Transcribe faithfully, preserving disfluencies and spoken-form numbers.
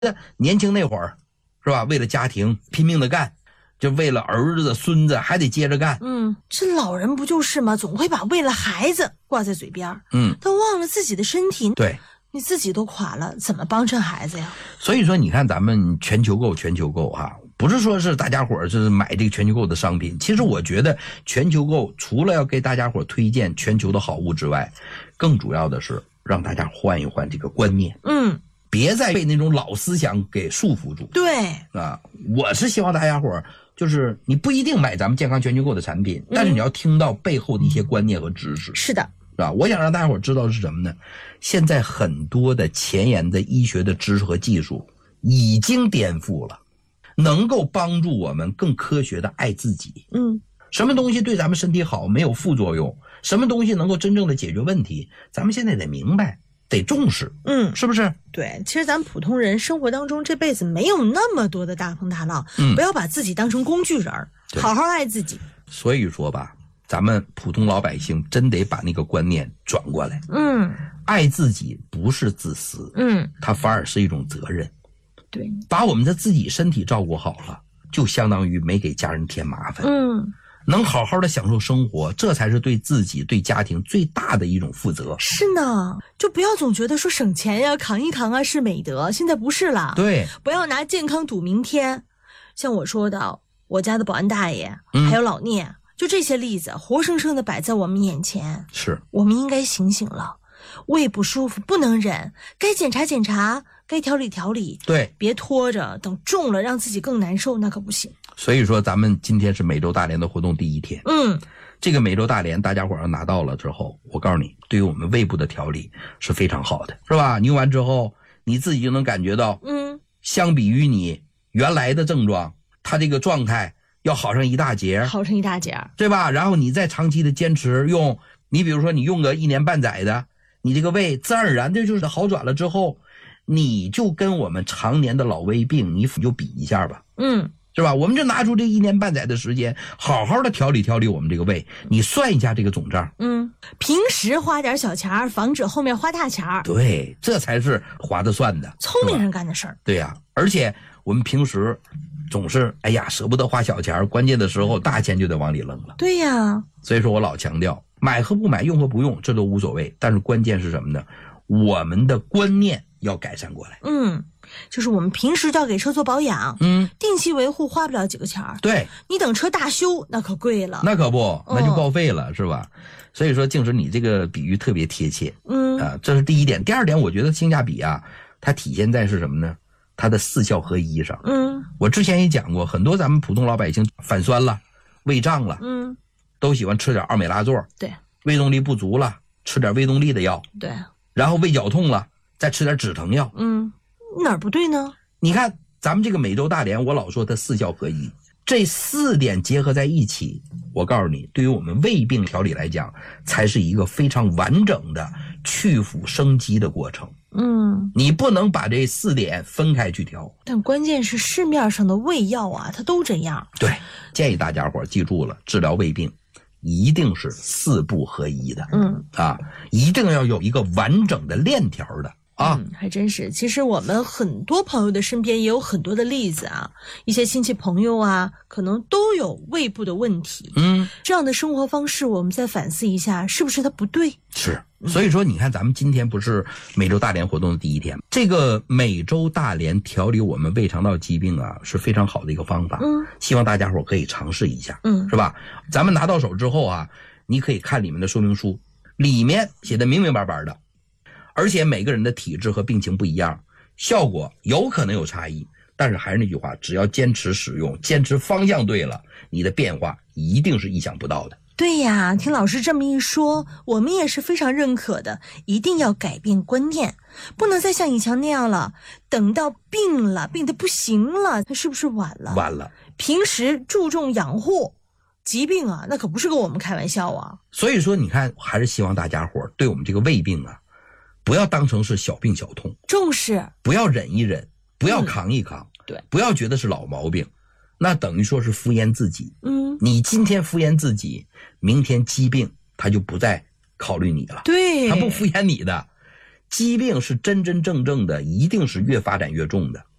年轻那会儿是吧，为了家庭拼命的干，就为了儿子孙子还得接着干。 嗯，这老人不就是吗？总会把为了孩子挂在嘴边， 嗯， 都忘了自己的身体。 对， 你自己都垮了，怎么帮衬孩子呀？ 所以说你看咱们全球购全球购哈，不是说是大家伙儿是买这个全球购的商品，其实我觉得全球购除了要给大家伙儿推荐全球的好物之外，更主要的是让大家换一换这个观念。 嗯， 别再被那种老思想给束缚住。 对啊，我是希望大家伙儿就是你不一定买咱们健康全球购的产品，但是你要听到背后的一些观念和知识。 是的， 是吧？我想让大家伙儿知道的是什么呢？现在很多的前沿的医学的知识和技术已经颠覆了，能够帮助我们更科学的爱自己。 嗯， 什么东西对咱们身体好，没有副作用，什么东西能够真正的解决问题，咱们现在得明白，得重视。 嗯， 是不是？ 对，其实咱们普通人生活当中这辈子没有那么多的大风大浪， 嗯， 不要把自己当成工具人，好好爱自己。 所以说吧，咱们普通老百姓真得把那个观念转过来。 嗯， 爱自己不是自私， 嗯， 它反而是一种责任。 对， 把我们的自己身体照顾好了，就相当于没给家人添麻烦。 嗯， 能好好的享受生活，这才是对自己对家庭最大的一种负责。 是呢，就不要总觉得说省钱呀扛一扛啊是美德，现在不是了。 对， 不要拿健康赌明天。像我说的，我家的保安大爷、 嗯、 还有老聂，就这些例子活生生的摆在我们眼前。 是， 我们应该醒醒了，胃不舒服不能忍，该检查检查，该调理调理。 对， 别拖着等重了让自己更难受，那可不行。 所以说咱们今天是美洲大连的活动第一天。 嗯， 这个美洲大连大家伙儿拿到了之后，我告诉你，对于我们胃部的调理是非常好的，是吧？你用完之后你自己就能感觉到， 嗯， 相比于你原来的症状，它这个状态要好上一大截， 好上一大截， 对吧？然后你再长期的坚持用，你比如说你用个一年半载的，你这个胃自然而然的就是好转了之后，你就跟我们常年的老胃病你就比一下吧。 嗯， 是吧？我们就拿出这一年半载的时间，好好的调理调理我们这个胃，你算一下这个总账。 嗯，平时花点小钱，防止后面花大钱。 对，这才是划得算的， 聪明人干的事儿。 对呀、啊，而且我们平时总是哎呀舍不得花小钱，关键的时候大钱就得往里扔了。 对呀， 所以说我老强调，买和不买，用和不用，这都无所谓，但是关键是什么呢？我们的观念要改善过来。 嗯，就是我们平时就要给车做保养， 嗯， 定期维护花不了几个钱儿。 对， 你等车大修那可贵了， 那可不，那就报废了，嗯、是吧？所以说静时你这个比喻特别贴切。 嗯啊，这是第一点。第二点，我觉得性价比啊，它体现在是什么呢？它的四效合一上。 嗯， 我之前也讲过，很多咱们普通老百姓反酸了、胃胀了， 嗯， 都喜欢吃点奥美拉唑。 对， 胃动力不足了，吃点胃动力的药。 对， 然后胃绞痛了，再吃点止疼药。 嗯，哪儿不对呢？ 你看咱们这个美洲大连，我老说它四效合一，这四点结合在一起，我告诉你，对于我们胃病调理来讲，才是一个非常完整的去腐生肌的过程。 嗯， 你不能把这四点分开去调。 但关键是市面上的胃药啊，它都这样。 对，建议大家伙记住了，治疗胃病一定是四步合一的。 嗯啊，一定要有一个完整的链条的。啊、 嗯，还真是。其实我们很多朋友的身边也有很多的例子啊，一些亲戚朋友啊，可能都有胃部的问题。 嗯， 这样的生活方式，我们再反思一下，是不是它不对？ 是。所以说，你看，咱们今天不是美洲大连活动的第一天，这个美洲大连调理我们胃肠道疾病啊，是非常好的一个方法。 嗯， 希望大家伙可以尝试一下。 嗯， 是吧？咱们拿到手之后啊，你可以看里面的说明书，里面写的明明白白的。而且每个人的体质和病情不一样，效果有可能有差异，但是还是那句话，只要坚持使用，坚持方向对了，你的变化一定是意想不到的。 对呀，听老师这么一说，我们也是非常认可的，一定要改变观念，不能再像以前那样了，等到病了，病得不行了，那是不是晚了？ 晚了。 平时注重养护，疾病啊，那可不是跟我们开玩笑啊。 所以说你看，还是希望大家伙对我们这个胃病啊，不要当成是小病小痛， 重视， 不要忍一忍，不要扛一扛、嗯、 对， 不要觉得是老毛病，那等于说是敷衍自己。 嗯， 你今天敷衍自己，明天疾病他就不再考虑你了， 对， 他不敷衍你的。 疾病是真真正正的，一定是越发展越重的。